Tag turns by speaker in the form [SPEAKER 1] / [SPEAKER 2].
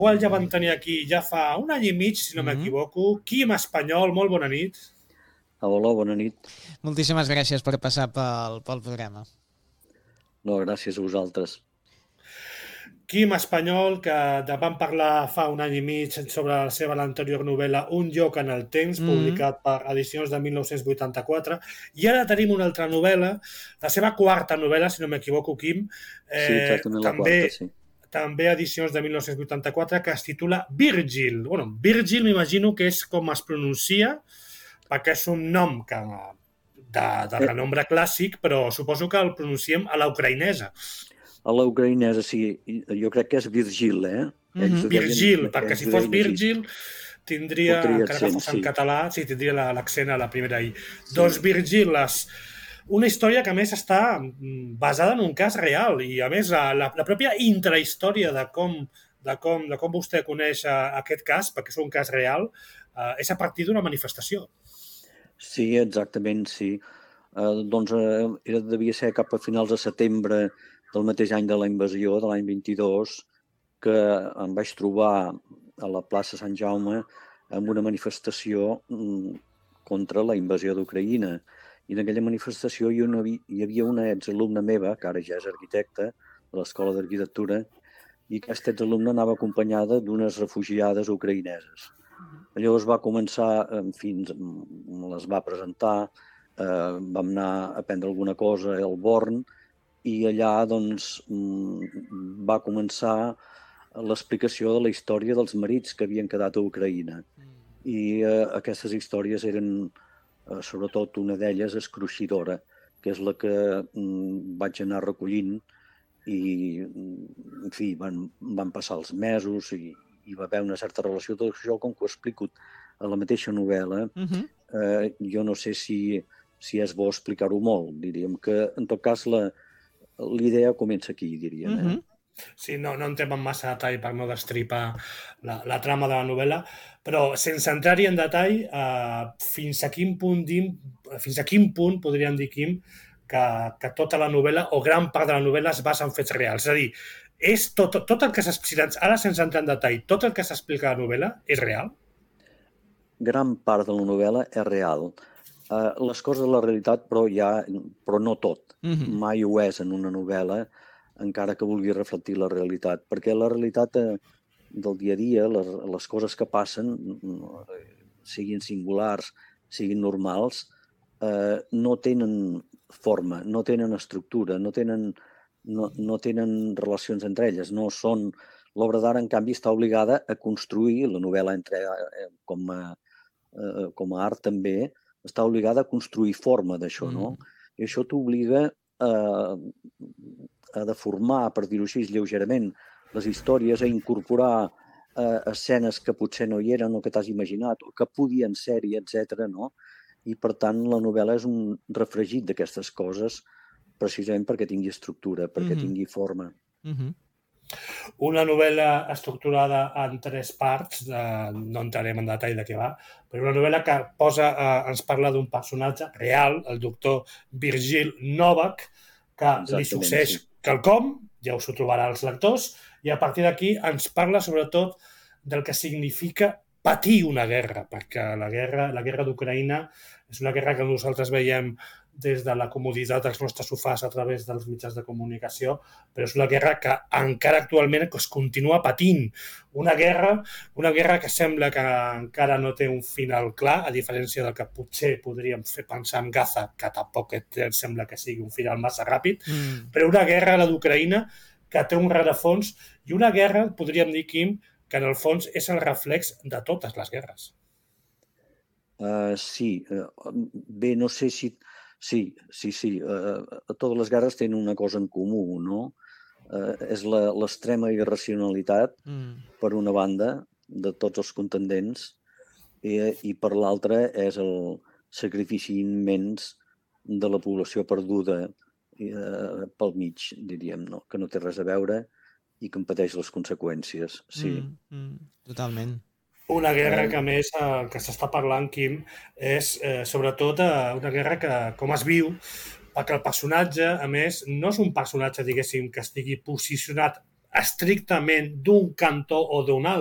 [SPEAKER 1] qual ja vam tenir aquí ja fa un any i mig, si no m'equivoco. Quim Espanyol, molt bona nit.
[SPEAKER 2] Hola, bona nit.
[SPEAKER 3] Moltíssimes gràcies per passar pel programa.
[SPEAKER 2] No, gràcies a vosaltres.
[SPEAKER 1] Quim Espanyol, que vam parlar fa un any i mig sobre la seva anterior novel·la Un lloc en el temps, publicat per Edicions de 1984, i ara tenim una altra novel·la, la seva quarta novel·la, si no m'equivoco, Quim.
[SPEAKER 2] Sí, exactament la quarta, sí.
[SPEAKER 1] També Edicions de 1984, que es titula Virgil. Bueno, Virgil m'imagino que és com es pronuncia, perquè és un nom que de renombre clàssic, però suposo que el pronunciem a la ucraïnesa.
[SPEAKER 2] A la ucraïnesa, sí. Jo crec que és Virgil,
[SPEAKER 1] Virgil, perquè si fos Virgil tindria, encara que fos en català, sí, tindria l'accent a la primera I. Doncs Virgil, una història que a més està basada en un cas real i a més la pròpia intrahistòria de com vostè coneix aquest cas, perquè és un cas real, és a partir d'una manifestació.
[SPEAKER 2] Sí, exactament, sí. Doncs devia ser cap a finals de setembre del mateix any de la invasió, de l'any 22, que em vaig trobar a la plaça Sant Jaume amb una manifestació contra la invasió d'Ucraïna. I en aquella manifestació hi havia una exalumna meva, que ara ja és arquitecta, de l'Escola d'Arquitectura, i aquesta exalumna anava acompanyada d'unes refugiades ucraïneses. Llavors va començar, en fi, les va presentar, vam anar a prendre alguna cosa al Born, i allà doncs, va començar l'explicació de la història dels marits que havien quedat a Ucraïna. I aquestes històries eren, sobretot una d'elles, escruixidora, que és la que vaig anar recollint i, en fi, van passar els mesos i hi va haver una certa relació. Tot això, com que ho explico a la mateixa novel·la, jo no sé si és bo explicar-ho molt. Diríem que, en tot cas, l'idea comença aquí, diríem.
[SPEAKER 1] Sí, no entrem en massa detall per no destripar la trama de la novel·la, però sense entrar-hi en detall, fins a quin punt podríem dir, Quim, que tota la novel·la o gran part de la novel·la es basa en fets reals. És a dir, és tot el que s'explica, ara sense entrar en detall, tot el que s'explica a la novel·la és real?
[SPEAKER 2] Gran part de la novel·la és real. Les coses de la realitat, però no tot. Mai ho és en una novel·la, encara que vulgui reflectir la realitat, perquè la realitat del dia a dia, les coses que passen, siguin singulars, siguin normals, no tenen forma, no tenen estructura, no tenen relacions entre elles, no són... L'obra d'art, en canvi, està obligada a construir, la novel·la com a art també, està obligada a construir forma d'això, no? I això t'obliga a deformar, per dir-ho així, lleugerament, les històries, a incorporar escenes que potser no hi eren o que t'has imaginat, o que podien ser-hi, etc. No? I, per tant, la novel·la és un refregit d'aquestes coses, precisament perquè tingui estructura, perquè tingui forma.
[SPEAKER 1] Una novel·la estructurada en 3 parts, no entrarem en detall de què va, però una novel·la que ens parla d'un personatge real, el doctor Virgil Novak, que li succeeix quelcom, ja us ho trobarà als lectors, i a partir d'aquí ens parla sobretot del que significa patir una guerra, perquè la guerra d'Ucraïna és una guerra que nosaltres veiem des de la comoditat dels nostres sofàs a través dels mitjans de comunicació, però és una guerra que encara actualment es continua patint. Una guerra que sembla que encara no té un final clar, a diferència del que potser podríem fer pensar en Gaza, que tampoc sembla que sigui un final massa ràpid, però una guerra, la d'Ucraïna, que té un rerefons, i una guerra, podríem dir, Quim, que en el fons és el reflex de totes les guerres.
[SPEAKER 2] Sí. Bé, no sé si... Sí. Totes les guerres tenen una cosa en comú, no? És l'extrema irracionalitat, per una banda, de tots els contendents, i per l'altra és el sacrifici immens de la població perduda pel mig, diríem, no? Que no té res a veure i que en pateix les conseqüències, sí.
[SPEAKER 3] Totalment.
[SPEAKER 1] Una guerra que, a més, el que s'està parlant, Quim, és sobretot una guerra que, com es viu, perquè el personatge, a més, no és un personatge, diguéssim, que estigui posicionat estrictament d'un cantó o d'un altre.